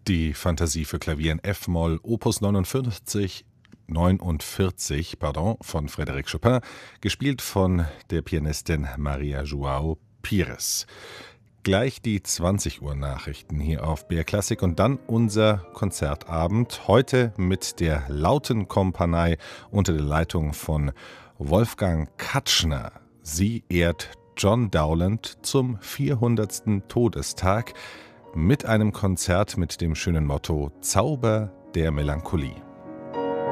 Die Fantasie für Klavier in F-Moll, Opus 49 von Frédéric Chopin, gespielt von der Pianistin Maria João Pires. Gleich die 20 Uhr Nachrichten hier auf BR Klassik und dann unser Konzertabend. Heute mit der Lautenkompanie unter der Leitung von Wolfgang Katschner. Sie ehrt John Dowland zum 400. Todestag mit einem Konzert mit dem schönen Motto Zauber der Melancholie.